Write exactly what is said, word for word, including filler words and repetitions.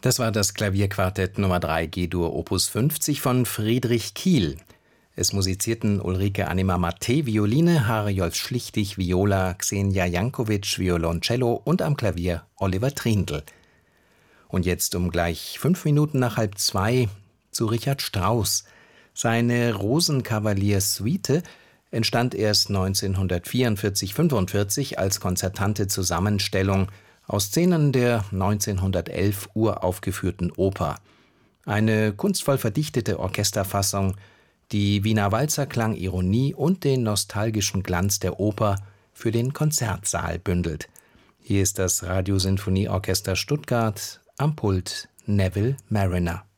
Das war das Klavierquartett Nummer drei G-Dur Opus fünfzig von Friedrich Kiel. Es musizierten Ulrike Anima-Mattei Violine, Hariolf Schlichtig Viola, Xenia Jankovic Violoncello und am Klavier Oliver Trindl. Und jetzt um gleich fünf Minuten nach halb zwei zu Richard Strauss. Seine Rosenkavalier-Suite entstand erst neunzehnhundertvierundvierzig fünfundvierzig als konzertante Zusammenstellung aus Szenen der neunzehnhundertelf uraufgeführten Oper. Eine kunstvoll verdichtete Orchesterfassung, die Wiener Walzerklang, Ironie und den nostalgischen Glanz der Oper für den Konzertsaal bündelt. Hier ist das Radiosinfonieorchester Stuttgart, am Pult Neville Marriner.